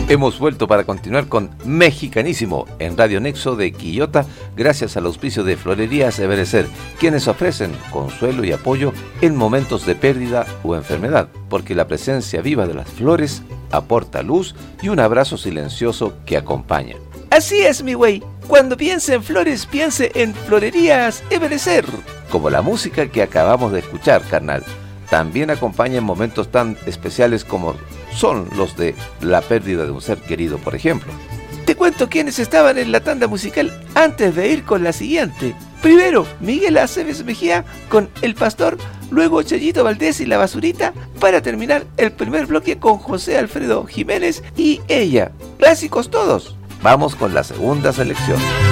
Hemos vuelto para continuar con Mexicanísimo en Radio Nexo de Quillota, gracias al auspicio de Florerías Ebenecer, quienes ofrecen consuelo y apoyo en momentos de pérdida o enfermedad, porque la presencia viva de las flores aporta luz y un abrazo silencioso que acompaña. Así es, mi güey. Cuando piense en flores, piense en Florerías Ebenecer. Como la música que acabamos de escuchar, carnal. También acompaña en momentos tan especiales como son los de la pérdida de un ser querido, por ejemplo. Te cuento quiénes estaban en la tanda musical antes de ir con la siguiente. Primero, Miguel Aceves Mejía con El Pastor, luego Chayito Valdés y La Basurita, para terminar el primer bloque con José Alfredo Jiménez y Ella. Clásicos todos. Vamos con la segunda selección.